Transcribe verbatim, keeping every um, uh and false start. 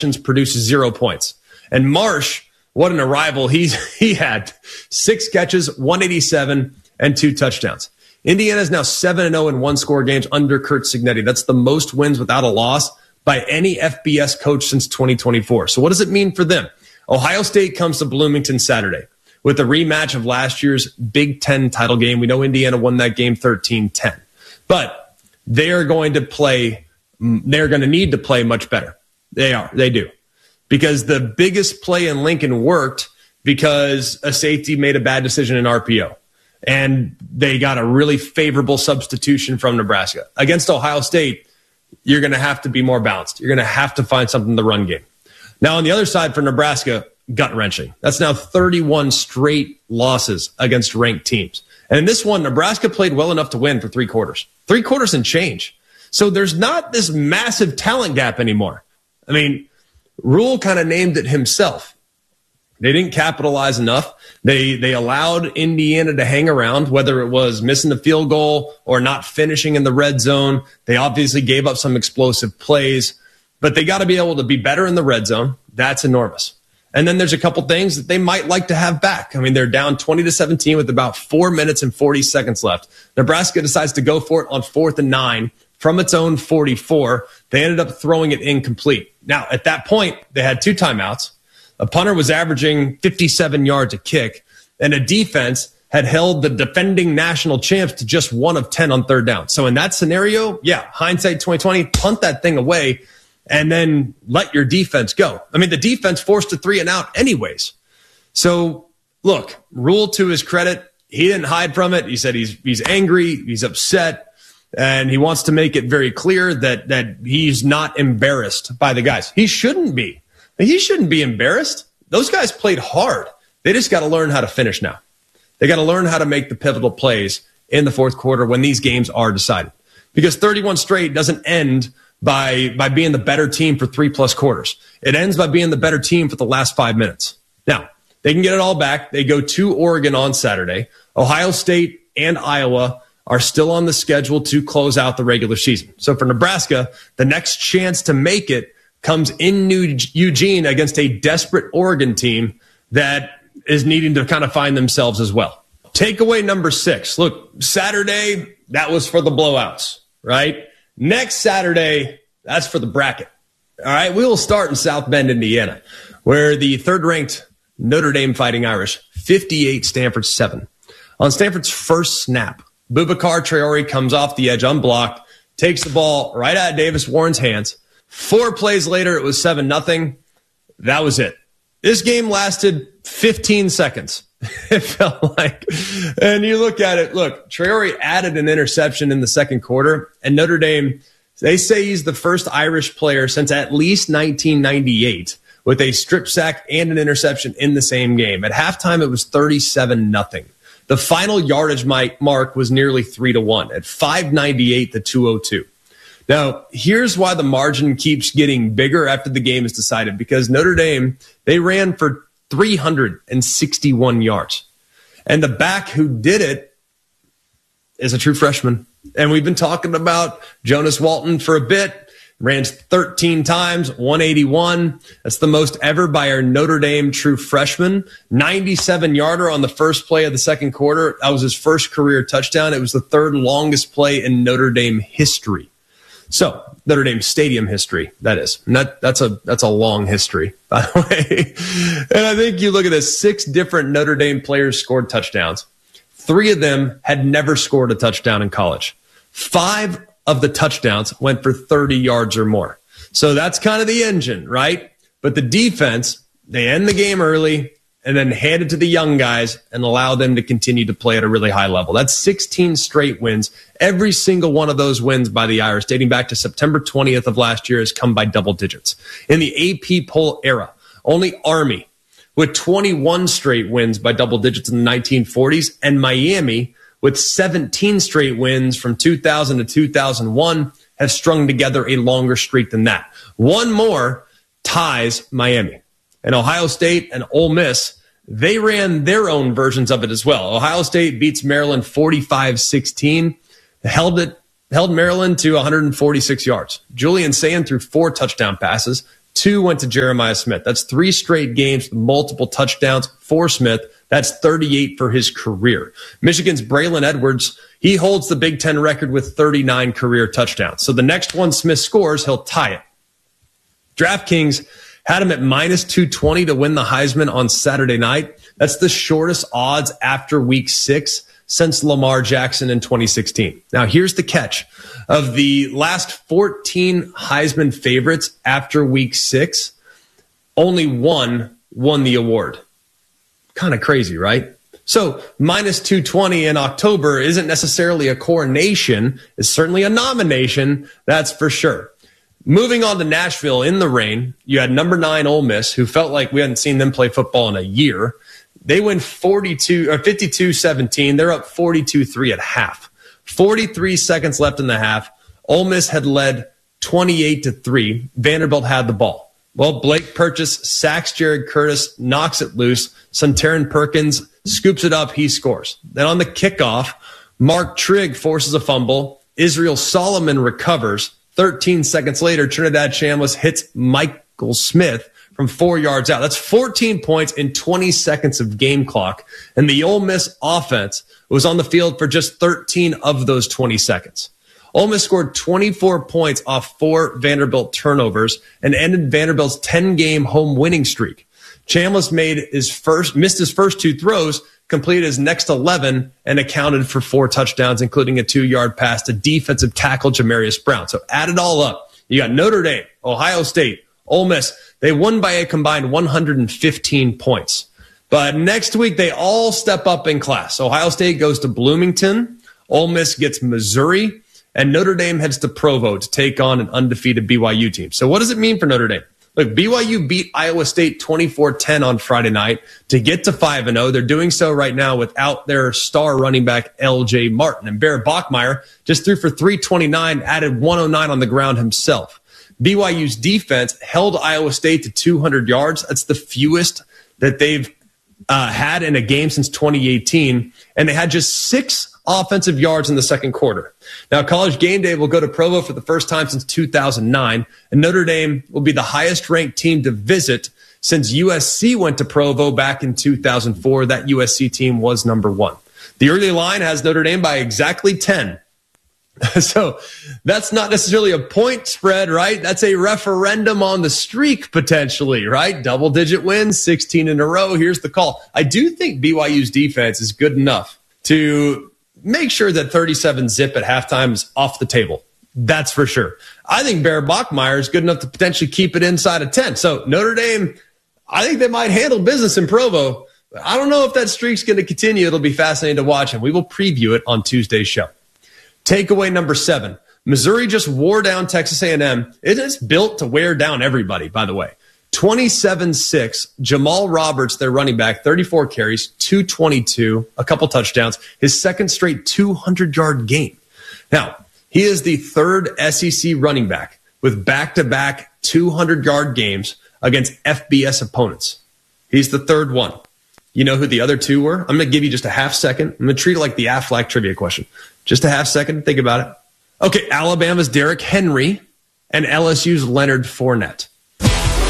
produces zero points. And Marsh, what an arrival. He's, he had six catches, one eighty-seven, and two touchdowns. Indiana is now seven and oh in one-score games under Curt Cignetti. That's the most wins without a loss by any F B S coach since twenty twenty-four. So what does it mean for them? Ohio State comes to Bloomington Saturday with a rematch of last year's Big Ten title game. We know Indiana won that game thirteen ten. But they are going to play, they're going to need to play much better. They are. They do. Because the biggest play in Lincoln worked because a safety made a bad decision in R P O. And they got a really favorable substitution from Nebraska. Against Ohio State, you're going to have to be more balanced. You're going to have to find something in the run game. Now, on the other side for Nebraska, gut-wrenching. That's now thirty-one straight losses against ranked teams. And in this one, Nebraska played well enough to win for three quarters. Three quarters and change. So there's not this massive talent gap anymore. I mean, Rule kind of named it himself. They didn't capitalize enough. They they allowed Indiana to hang around, whether it was missing the field goal or not finishing in the red zone. They obviously gave up some explosive plays, but they got to be able to be better in the red zone. That's enormous. And then there's a couple things that they might like to have back. I mean, they're down twenty to seventeen with about four minutes and forty seconds left. Nebraska decides to go for it on fourth and nine from its own forty-four. They ended up throwing it incomplete. Now, at that point, they had two timeouts. A punter was averaging fifty-seven yards a kick, and a defense had held the defending national champs to just one of ten on third down. So in that scenario, yeah, hindsight twenty twenty, punt that thing away and then let your defense go. I mean, the defense forced a three and out anyways. So look, Rule, to his credit, he didn't hide from it. He said he's he's angry, he's upset, and he wants to make it very clear that that he's not embarrassed by the guys. He shouldn't be. He shouldn't be embarrassed. Those guys played hard. They just got to learn how to finish now. They got to learn how to make the pivotal plays in the fourth quarter when these games are decided. Because thirty-one straight doesn't end by, by being the better team for three plus quarters. It ends by being the better team for the last five minutes. Now, they can get it all back. They go to Oregon on Saturday. Ohio State and Iowa are still on the schedule to close out the regular season. So for Nebraska, the next chance to make it comes in New Eugene against a desperate Oregon team that is needing to kind of find themselves as well. Takeaway number six. Look, Saturday, that was for the blowouts, right? Next Saturday, that's for the bracket. All right, we will start in South Bend, Indiana, where the third-ranked Notre Dame Fighting Irish, fifty-eight, Stanford seven. On Stanford's first snap, Boubacar Traore comes off the edge unblocked, takes the ball right out of Davis Warren's hands. Four plays later, it was seven nothing. That was it. This game lasted fifteen seconds. It felt like. And you look at it, look, Traore added an interception in the second quarter, and Notre Dame, they say he's the first Irish player since at least nineteen ninety-eight with a strip sack and an interception in the same game. At halftime, it was thirty-seven nothing. The final yardage mark was nearly three to one at five ninety-eight to two oh two. Now, here's why the margin keeps getting bigger after the game is decided, because Notre Dame, they ran for three hundred sixty-one yards. And the back who did it is a true freshman. And we've been talking about Jonas Walton for a bit. Ran thirteen times, one eighty-one. That's the most ever by our Notre Dame true freshman. ninety-seven yarder on the first play of the second quarter. That was his first career touchdown. It was the third longest play in Notre Dame history. So, Notre Dame Stadium history, that is. And that, that's a that's a long history, by the way. And I think you look at this, six different Notre Dame players scored touchdowns. Three of them had never scored a touchdown in college. Five of the touchdowns went for thirty yards or more. So that's kind of the engine, right? But the defense, they end the game early and then hand it to the young guys and allow them to continue to play at a really high level. That's sixteen straight wins. Every single one of those wins by the Irish, dating back to September twentieth of last year, has come by double digits. In the A P poll era, only Army, with twenty-one straight wins by double digits in the nineteen forties, and Miami, with seventeen straight wins from two thousand to two thousand one, have strung together a longer streak than that. One more ties Miami. And Ohio State and Ole Miss, they ran their own versions of it as well. Ohio State beats Maryland forty-five sixteen, held it, held Maryland to one hundred forty-six yards. Julian Sand threw four touchdown passes. Two went to Jeremiah Smith. That's three straight games with multiple touchdowns for Smith. That's thirty-eight for his career. Michigan's Braylon Edwards, he holds the Big Ten record with thirty-nine career touchdowns. So the next one Smith scores, he'll tie it. DraftKings had him at minus two twenty to win the Heisman on Saturday night. That's the shortest odds after week six since Lamar Jackson in twenty sixteen. Now, here's the catch. Of the last fourteen Heisman favorites after week six, only one won the award. Kind of crazy, right? So minus two twenty in October isn't necessarily a coronation. It's certainly a nomination, that's for sure. Moving on to Nashville in the rain, you had number nine Ole Miss, who felt like we hadn't seen them play football in a year. They win forty-two or fifty-two seventeen. They're up forty-two three at half. forty-three seconds left in the half. Ole Miss had led twenty-eight to three. Vanderbilt had the ball. Well, Blake Purchase sacks Jared Curtis, knocks it loose. Suntaran Perkins scoops it up. He scores. Then on the kickoff, Mark Trigg forces a fumble. Israel Solomon recovers. thirteen seconds later, Trinidad Chambliss hits Michael Smith from four yards out. That's fourteen points in twenty seconds of game clock. And the Ole Miss offense was on the field for just thirteen of those twenty seconds. Ole Miss scored twenty-four points off four Vanderbilt turnovers and ended Vanderbilt's ten-game home winning streak. Chambliss made his first, missed his first two throws, completed his next eleven, and accounted for four touchdowns, including a two-yard pass to defensive tackle Jamarius Brown. So add it all up. You got Notre Dame, Ohio State, Ole Miss. They won by a combined one hundred fifteen points. But next week, they all step up in class. Ohio State goes to Bloomington. Ole Miss gets Missouri. And Notre Dame heads to Provo to take on an undefeated B Y U team. So what does it mean for Notre Dame? Look, B Y U beat Iowa State twenty-four ten on Friday night to get to five and oh. They're doing so right now without their star running back, L J Martin. And Bear Bachmeier just threw for three twenty-nine, added one oh nine on the ground himself. B Y U's defense held Iowa State to two hundred yards. That's the fewest that they've uh, had in a game since twenty eighteen. And they had just six offensive yards in the second quarter. Now, College Game Day will go to Provo for the first time since two thousand nine, and Notre Dame will be the highest-ranked team to visit since U S C went to Provo back in two thousand four. That U S C team was number one. The early line has Notre Dame by exactly ten. So that's not necessarily a point spread, right? That's a referendum on the streak, potentially, right? Double-digit wins, sixteen in a row. Here's the call. I do think B Y U's defense is good enough to make sure that thirty-seven zip at halftime is off the table. That's for sure. I think Bear Bachmeier is good enough to potentially keep it inside of ten. So Notre Dame, I think they might handle business in Provo. I don't know if that streak's going to continue. It'll be fascinating to watch, and we will preview it on Tuesday's show. Takeaway number seven. Missouri just wore down Texas A and M. It is built to wear down everybody, by the way. twenty-seven six. Jamal Roberts, their running back, thirty-four carries, two twenty-two, a couple touchdowns, his second straight two hundred-yard game. Now, he is the third S E C running back with back-to-back two hundred-yard games against F B S opponents. He's the third one. You know who the other two were? I'm going to give you just a half second. I'm going to treat it like the Aflac trivia question. Just a half second to think about it. Okay, Alabama's Derrick Henry and L S U's Leonard Fournette.